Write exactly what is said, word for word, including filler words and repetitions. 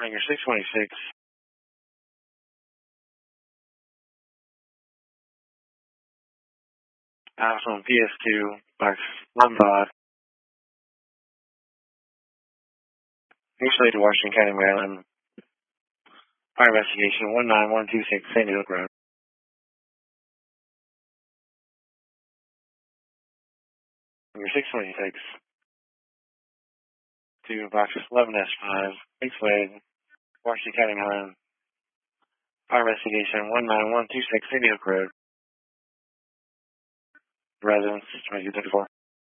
Ranger six twenty-six. Alpha P S two, box Lombard. Mutually to Washington County, Maryland. Fire investigation one nine one two six, Sandy Hook Road. Number six twenty-six. To box eleven S five, X-Way, Washington County, Maryland. Fire investigation one nine one two six, Sandy Hook Road. Residence twenty-two thirty-four.